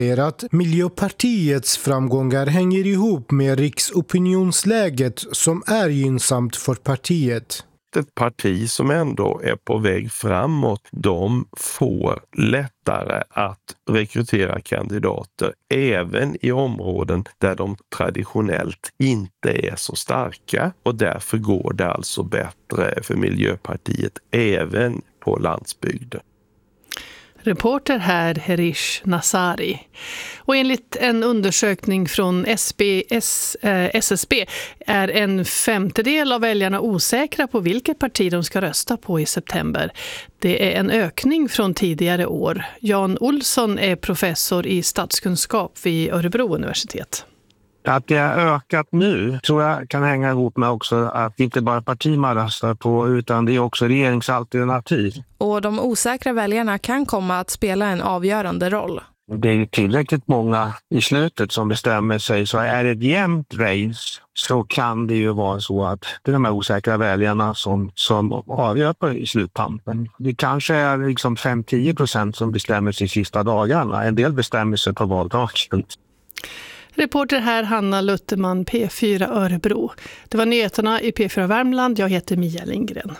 att Miljöpartiets framgångar hänger ihop med riksopinionsläget som är gynnsamt för partiet. Ett parti som ändå är på väg framåt, de får lättare att rekrytera kandidater även i områden där de traditionellt inte är så starka, och därför går det alltså bättre för Miljöpartiet även på landsbygden. Reporter här Herish Nasari. Och enligt en undersökning från SSB är 1/5 av väljarna osäkra på vilket parti de ska rösta på i september. Det är en ökning från tidigare år. Jan Olsson är professor i statskunskap vid Örebro universitet. Att det har ökat nu tror jag kan hänga ihop med också att det inte bara parti man röstar på utan det är också regeringsalternativ. Och de osäkra väljarna kan komma att spela en avgörande roll. Det är tillräckligt många i slutet som bestämmer sig, så är det ett jämnt race så kan det ju vara så att det är de här osäkra väljarna som avgör i sluttampen. Det kanske är liksom 5-10% som bestämmer sig sista dagarna. En del bestämmer sig på valdagen. Reporter här Hanna Lutterman, P4 Örebro. Det var nyheterna i P4 Värmland. Jag heter Mia Lindgren.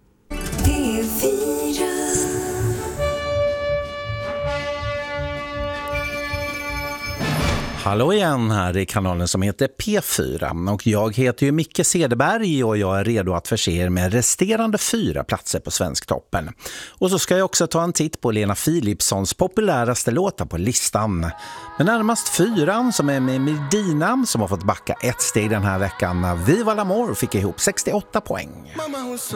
Hallå igen, här i kanalen som heter P4 och jag heter ju Micke Cederberg och jag är redo att förse er med resterande 4 platser på Svensktoppen. Och så ska jag också ta en titt på Lena Philipssons populäraste låtar på listan. Men närmast 4 som är med Medina som har fått backa 1 steg den här veckan. Viva l'Amour fick ihop 68 poäng.